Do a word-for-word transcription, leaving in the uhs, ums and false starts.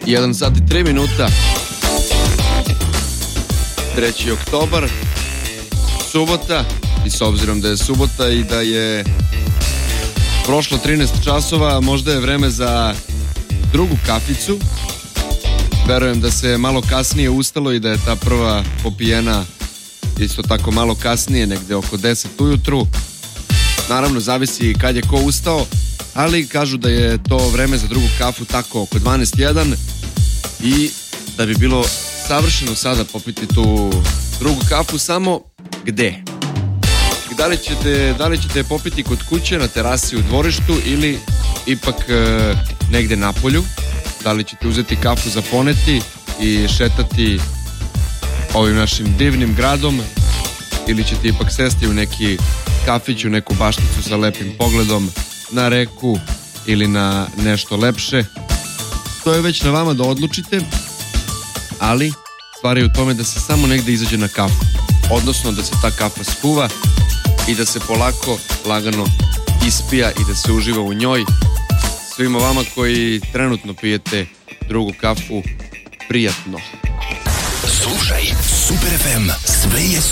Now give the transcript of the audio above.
jedan sat i tri minuta. treći oktobar, subota, i s obzirom da je subota i da je prošlo trinaest časova, možda je vreme za drugu kaficu. Verujem da se malo kasnije ustalo i da je ta prva popijena isto tako malo kasnije, negde oko deset ujutru. Naravno, zavisi kad je ko ustao, ali kažu da je to vreme za drugu kafu tako oko dvanaest jedan i da bi bilo savršeno sada popiti tu drugu kafu, samo gde? Da li ćete, da li ćete popiti kod kuće, na terasi, u dvorištu ili ipak e, negde napolju? Da li ćete uzeti kafu za poneti i šetati ovim našim divnim gradom ili ćete ipak sesti u neki kafić, u neku bašticu sa lepim pogledom na reku ili na nešto lepše? To je već na vama da odlučite, ali stvar je u tome da se samo negde izađe na kafu, odnosno da se ta kafa skuva i da se polako, lagano ispija i da se uživa u njoj. Svima vama koji trenutno pijete drugu kafu, prijatno. Slušaj Super ef em, sve je